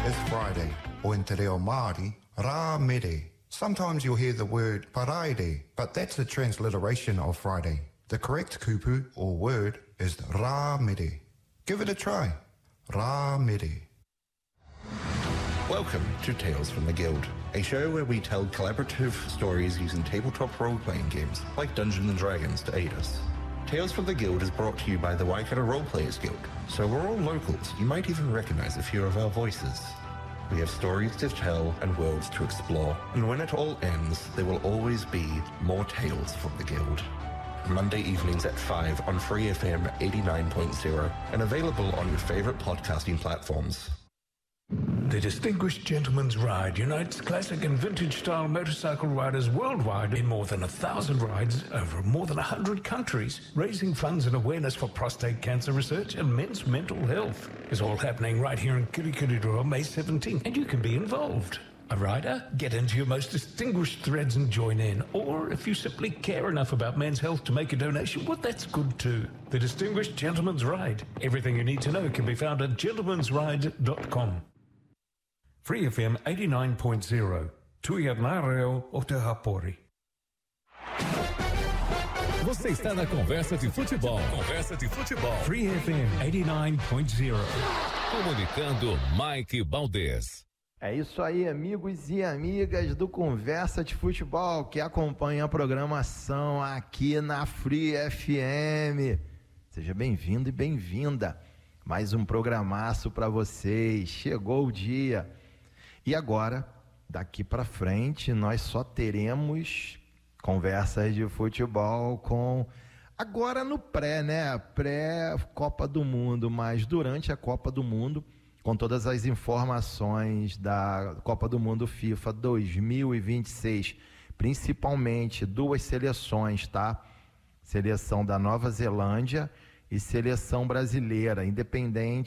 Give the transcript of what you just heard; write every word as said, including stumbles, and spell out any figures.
is Friday, or in te reo Māori, rā mere. Sometimes you'll hear the word paraire, but that's a transliteration of Friday. The correct kupu or word is rā mere. Give it a try. Rā mere. Welcome to Tales from the Guild, a show where we tell collaborative stories using tabletop role-playing games like Dungeons and Dragons to aid us. Tales from the Guild is brought to you by the Waikato Roleplayers Guild, so we're all locals. You might even recognize a few of our voices. We have stories to tell and worlds to explore, and when it all ends, there will always be more Tales from the Guild. Monday evenings at five on Free F M eighty-nine point zero and available on your favorite podcasting platforms. The Distinguished Gentleman's Ride unites classic and vintage-style motorcycle riders worldwide in more than a thousand rides over more than a hundred countries, raising funds and awareness for prostate cancer research and men's mental health. It's all happening right here in Kirikiriroa, May seventeenth, and you can be involved. A rider? Get into your most distinguished threads and join in. Or if you simply care enough about men's health to make a donation, well, that's good too. The Distinguished Gentleman's Ride. Everything you need to know can be found at gentleman's ride dot com. Free F M eighty-nine point zero. Tuia na reo o te hapori. Você está na Conversa de Futebol. Conversa de Futebol. Free F M eighty-nine point zero. Comunicando Mike Baldez. É isso aí, amigos e amigas do Conversa de Futebol, que acompanham a programação aqui na Free F M. Seja bem-vindo e bem-vinda. Mais um programaço para vocês. Chegou o dia. E agora, daqui para frente, nós só teremos conversas de futebol com... Agora no pré, né? Pré-Copa do Mundo, mas durante a Copa do Mundo, com todas as informações da Copa do Mundo FIFA dois mil e vinte e seis, principalmente duas seleções, tá? Seleção da Nova Zelândia e seleção brasileira, independente